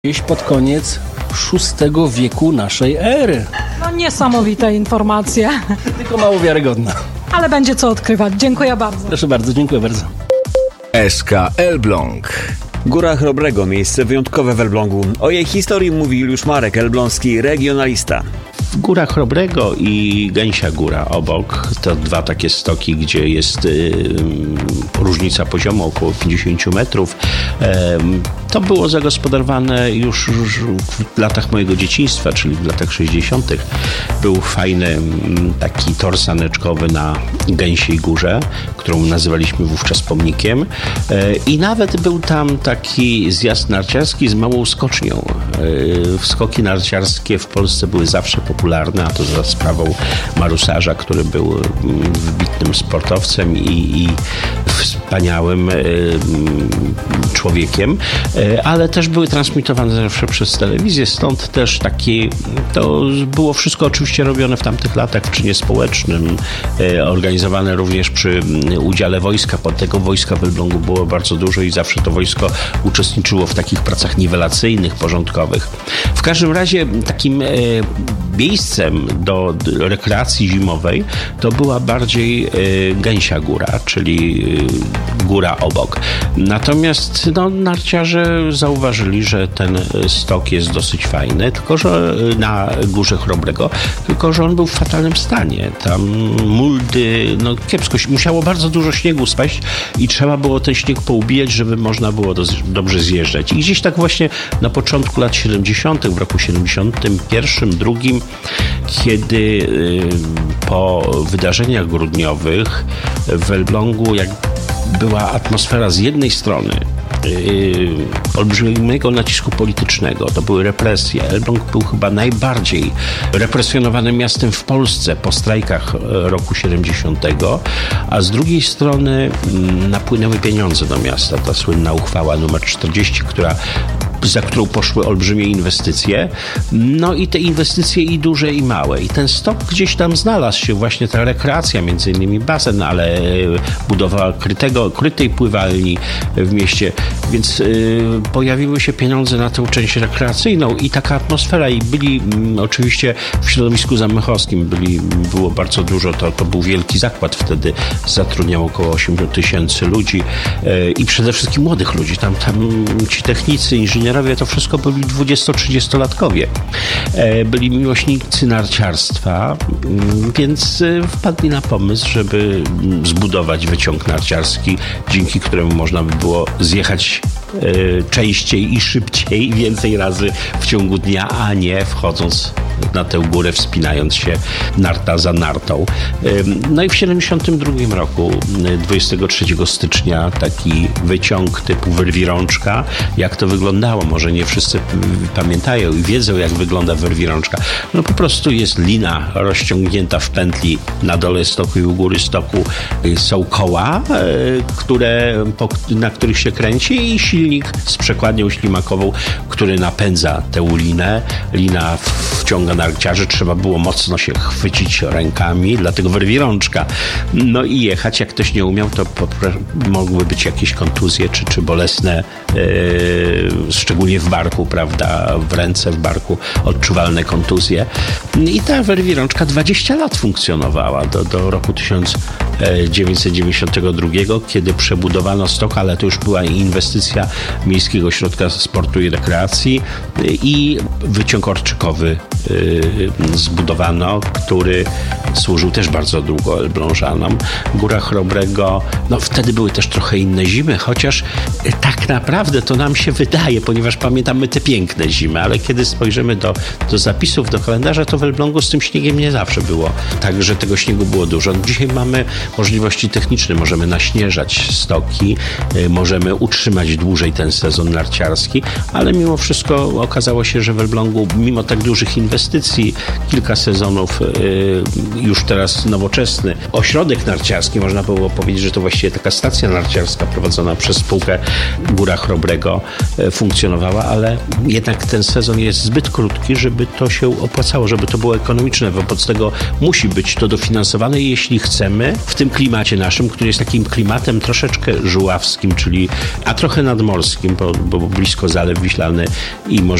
Gdzieś pod koniec VI wieku naszej ery. No niesamowite informacje. Tylko mało wiarygodna. Ale będzie co odkrywać. Dziękuję bardzo. Proszę bardzo, dziękuję bardzo. SK Elbląg. Góra Chrobrego, miejsce wyjątkowe w Elblągu. O jej historii mówi Juliusz Marek, elbląski regionalista. Góra Chrobrego i Gęsia Góra obok to dwa takie stoki, gdzie jest różnica poziomu około 50 metrów. To było zagospodarowane już w latach mojego dzieciństwa, czyli w latach 60. Był fajny taki tor saneczkowy na Gęsiej Górze, którą nazywaliśmy wówczas pomnikiem. I nawet był tam taki zjazd narciarski z małą skocznią. Skoki narciarskie w Polsce były zawsze popularne, a to za sprawą Marusarza, który był wybitnym sportowcem i wspaniałym człowiekiem, ale też były transmitowane zawsze przez telewizję, stąd też to było wszystko oczywiście robione w tamtych latach w czynie społecznym, organizowane również przy udziale wojska. Tego wojska w Elblągu było bardzo dużo i zawsze to wojsko uczestniczyło w takich pracach niwelacyjnych, porządkowych. W każdym razie takim miejscem do rekreacji zimowej to była bardziej Gęsia Góra, czyli góra obok. Natomiast narciarze zauważyli, że ten stok jest dosyć fajny, tylko że na Górze Chrobrego, tylko że on był w fatalnym stanie. Tam muldy, kiepsko, musiało bardzo dużo śniegu spaść i trzeba było ten śnieg poubijać, żeby można było dobrze zjeżdżać. I gdzieś tak właśnie na początku lat 70., w roku 71, drugim, kiedy po wydarzeniach grudniowych w Elblągu była atmosfera z jednej strony olbrzymiego nacisku politycznego. To były represje. Elbląg był chyba najbardziej represjonowanym miastem w Polsce po strajkach roku 70, a z drugiej strony napłynęły pieniądze do miasta. Ta słynna uchwała numer 40, za którą poszły olbrzymie inwestycje. I te inwestycje i duże, i małe. I ten stok gdzieś tam znalazł się, właśnie ta rekreacja, między innymi basen, ale budowa krytej pływalni w mieście. Więc pojawiły się pieniądze na tę część rekreacyjną i taka atmosfera. I byli oczywiście w środowisku zamechowskim było bardzo dużo. To był wielki zakład wtedy. Zatrudniał około 8 tysięcy ludzi i przede wszystkim młodych ludzi. Tam ci technicy, inżynierowie, to wszystko byli 20-30-latkowie. Byli miłośnicy narciarstwa, więc wpadli na pomysł, żeby zbudować wyciąg narciarski, dzięki któremu można by było zjechać częściej i szybciej, więcej razy w ciągu dnia, a nie wchodząc na tę górę, wspinając się narta za nartą. I w 72 roku, 23 stycznia, taki wyciąg typu wyrwirączka. Jak to wyglądało? Może nie wszyscy pamiętają i wiedzą, jak wygląda wyrwirączka. Po prostu jest lina rozciągnięta w pętli na dole stoku i u góry stoku. Są koła, na których się kręci, i silnik z przekładnią ślimakową, który napędza tę linę. Lina wciąga narciarzy, trzeba było mocno się chwycić rękami, dlatego wyrwirączka. I jechać. Jak ktoś nie umiał, to mogły być jakieś kontuzje czy bolesne, szczególnie w barku, prawda, w ręce, w barku odczuwalne kontuzje. I ta wyrwirączka 20 lat funkcjonowała do roku 1992, kiedy przebudowano stok, ale to już była inwestycja Miejskiego Ośrodka Sportu i Rekreacji i wyciąg orczykowy zbudowano, który służył też bardzo długo Elblążanom. Góra Chrobrego, wtedy były też trochę inne zimy, chociaż tak naprawdę to nam się wydaje, ponieważ pamiętamy te piękne zimy, ale kiedy spojrzymy do zapisów, do kalendarza, to w Elblągu z tym śniegiem nie zawsze było tak, że tego śniegu było dużo. Dzisiaj mamy możliwości techniczne, możemy naśnieżać stoki, możemy utrzymać dłużej ten sezon narciarski, ale mimo wszystko okazało się, że w Elblągu, mimo tak dużych inwestycji, inwestycji, kilka sezonów, już teraz nowoczesny ośrodek narciarski, można było powiedzieć, że to właściwie taka stacja narciarska prowadzona przez spółkę Góra Chrobrego funkcjonowała, ale jednak ten sezon jest zbyt krótki, żeby to się opłacało, żeby to było ekonomiczne. Wobec tego musi być to dofinansowane, jeśli chcemy w tym klimacie naszym, który jest takim klimatem troszeczkę żuławskim, czyli a trochę nadmorskim, bo blisko Zalew Wiślany i Morze